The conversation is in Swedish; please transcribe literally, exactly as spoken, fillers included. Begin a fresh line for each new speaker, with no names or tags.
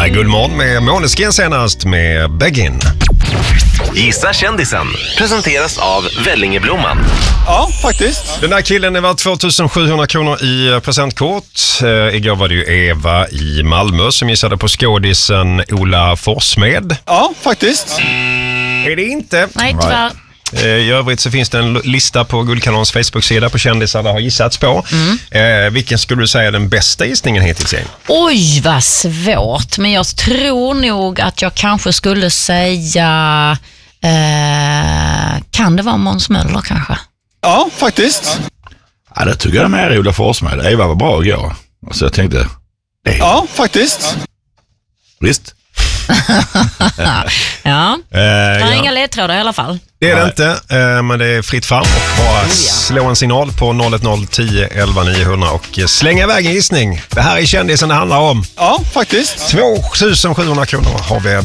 Där är Guldmorgon med Måneskin senast med Begin.
Gissa kändisen presenteras av Vellingeblomman.
Ja, faktiskt.
Den där killen är värd tvåtusensjuhundra kronor i presentkort. Eh, igår var det ju Eva i Malmö som gissade på skådisen Ola Forssmed.
Ja, faktiskt.
Är det inte?
Nej, tyvärr.
I övrigt så finns det en lista på Guldkanons Facebook-sida på kändisar där har gissats på. Mm. Eh, vilken skulle du säga är den bästa gissningen hittills?
Oj, vad svårt. Men jag tror nog att jag kanske skulle säga... Eh, kan det vara Måns Möller kanske?
Ja, faktiskt.
Ja, det tycker jag med Ola Forssmed. Eva var bra igår. Så jag tänkte... Nej.
Ja, faktiskt.
Visst.
Ja,
Eh,
det är
ja.
inga ledtrådar i alla fall.
Det är det inte, eh, men det är fritt fram. Och bara
Oh, ja.
slå en signal på noll ett noll tio elva niohundra och slänga iväg en gissning. Det här är kändisen det handlar om.
Ja, faktiskt.
tvåtusensjuhundra kronor har vi